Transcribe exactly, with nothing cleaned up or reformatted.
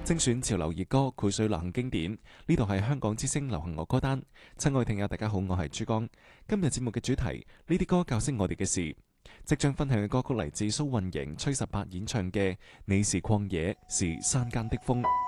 精選潮流熱歌，繪水流行經典。呢度係香港之聲流行樂歌單。親愛聽友，大家好，我係珠江。今日節目嘅主題，呢啲歌教識我哋嘅事。即將分享嘅歌曲嚟自蘇運瑩、崔十八演唱嘅《你是曠野，是山間的風》。